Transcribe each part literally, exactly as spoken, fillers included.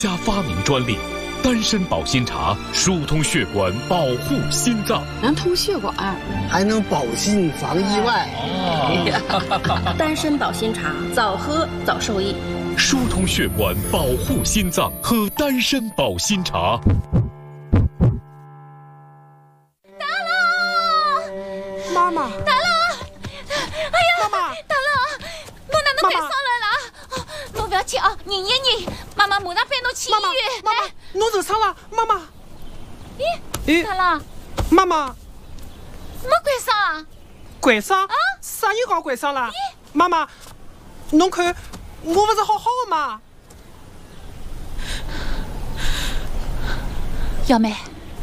加发明专利，丹参保心茶疏通血管，保护心脏。 能通血管， 还能保心防意外。 哦，丹参保心茶，早喝早受益。 疏通血管，保护心脏，喝丹参保心茶。 达拉， 妈妈， 达拉，哎呀， 妈妈， 达拉，我哪能赶上来了？侬不要急啊，忍一忍，妈妈马上陪侬去医院。 妈妈，侬受伤了，妈妈。 咦，达拉， 妈妈， 没掼伤啊？ 掼伤？啊？啥人讲掼伤了？妈妈，侬看。我不是好好的吗？ 幺妹，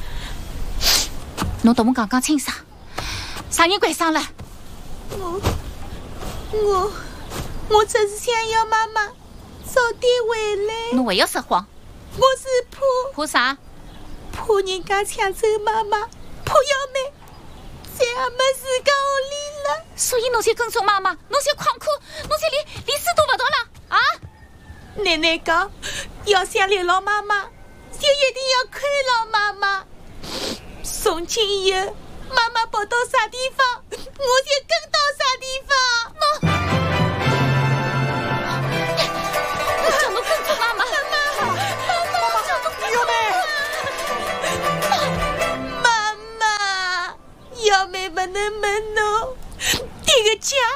侬同我讲讲清爽，啥人掼伤了？ 我我我只是想要妈妈早点回来。 侬还要说谎？ 我是怕怕啥？ 怕人家抢走妈妈，怕幺妹再也没自家屋里了。 所以侬才跟踪妈妈，侬才旷课，侬才连连书都不读了啊！ 奶奶讲，要想留牢妈妈，就一定要看牢妈妈。从今以后，妈妈跑到啥地方，我就跟到啥地方。